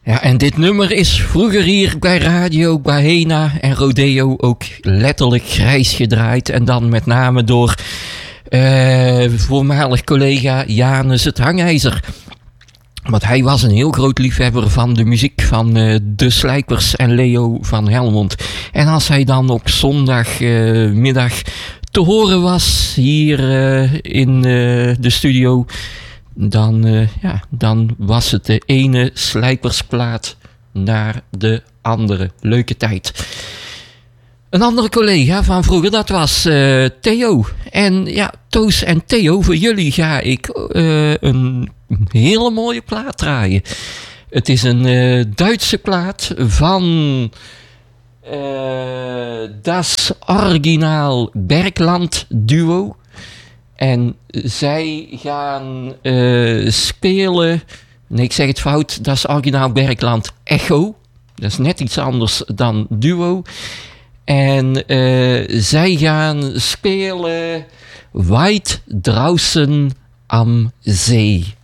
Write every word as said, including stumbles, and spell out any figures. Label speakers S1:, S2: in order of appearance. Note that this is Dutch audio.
S1: Ja, en dit nummer is vroeger hier bij Radio Bahena en Rodeo ook letterlijk grijs gedraaid. En dan met name door uh, voormalig collega Janus het Hangijzer. Want hij was een heel groot liefhebber van de muziek van uh, De Slijpers en Leo van Helmond. En als hij dan op zondagmiddag uh, te horen was hier uh, in uh, de studio, dan, uh, ja, dan was het de ene Slijpersplaat naar de andere. Leuke tijd. Een andere collega van vroeger, dat was uh, Theo. En ja, Toos en Theo, voor jullie ga ik uh, een hele mooie plaat draaien. Het is een uh, Duitse plaat van uh, Das Original Bergland Duo. En zij gaan uh, spelen, nee ik zeg het fout, Das Original Bergland Echo. Dat is net iets anders dan Duo. En uh, zij gaan spelen Weit draußen am Zee.